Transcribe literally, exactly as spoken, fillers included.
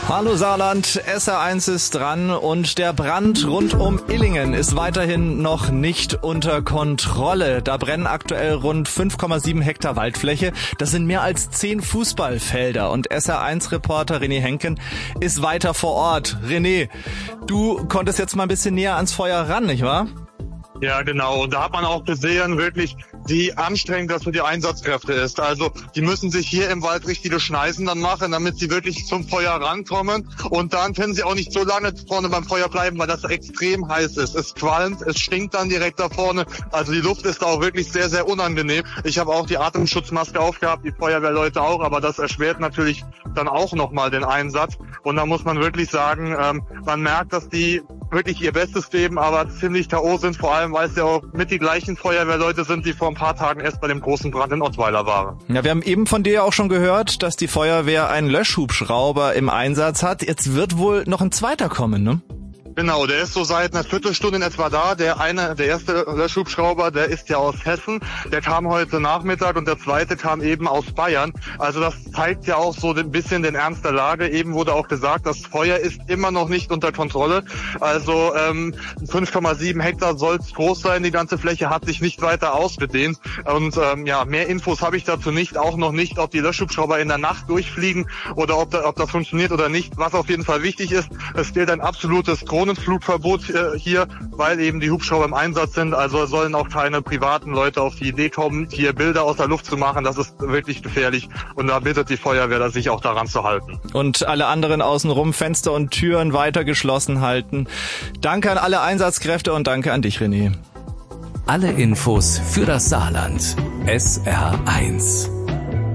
Hallo Saarland, S R eins ist dran und der Brand rund um Illingen ist weiterhin noch nicht unter Kontrolle. Da brennen aktuell rund fünf Komma sieben Hektar Waldfläche. Das sind mehr als zehn Fußballfelder und S R eins Reporter René Henken ist weiter vor Ort. René, du konntest jetzt mal ein bisschen näher ans Feuer ran, nicht wahr? Ja, genau. Und da hat man auch gesehen, wirklich, wie anstrengend das für die Einsatzkräfte ist. Also die müssen sich hier im Wald richtige Schneisen dann machen, damit sie wirklich zum Feuer rankommen. Und dann können sie auch nicht so lange vorne beim Feuer bleiben, weil das extrem heiß ist. Es qualmt, es stinkt dann direkt da vorne. Also die Luft ist auch wirklich sehr, sehr unangenehm. Ich habe auch die Atemschutzmaske aufgehabt, die Feuerwehrleute auch, aber das erschwert natürlich dann auch nochmal den Einsatz. Und da muss man wirklich sagen, ähm, man merkt, dass die wirklich ihr Bestes geben, aber ziemlich K O sind, vor allem weil es ja auch mit die gleichen Feuerwehrleute sind, die vor ein paar Tagen erst bei dem großen Brand in Ottweiler waren. Ja, wir haben eben von dir auch schon gehört, dass die Feuerwehr einen Löschhubschrauber im Einsatz hat. Jetzt wird wohl noch ein zweiter kommen, ne? Genau, der ist so seit einer Viertelstunde in etwa da. Der eine, der erste Löschhubschrauber, der ist ja aus Hessen. Der kam heute Nachmittag und der zweite kam eben aus Bayern. Also das zeigt ja auch so ein bisschen den Ernst der Lage. Eben wurde auch gesagt, das Feuer ist immer noch nicht unter Kontrolle. Also ähm, fünf Komma sieben Hektar soll es groß sein. Die ganze Fläche hat sich nicht weiter ausgedehnt. Und ähm, ja, mehr Infos habe ich dazu nicht. Auch noch nicht, ob die Löschhubschrauber in der Nacht durchfliegen oder ob, da, ob das funktioniert oder nicht. Was auf jeden Fall wichtig ist, es gilt ein absolutes Drohnenflugverbot äh, hier, weil eben die Hubschrauber im Einsatz sind. Also sollen auch keine privaten Leute auf die Idee kommen, hier Bilder aus der Luft zu machen. Das ist wirklich gefährlich. Und da bittet die Feuerwehr, sich auch daran zu halten. Und alle anderen außenrum Fenster und Türen weiter geschlossen halten. Danke an alle Einsatzkräfte und danke an dich, René. Alle Infos für das Saarland. S R eins.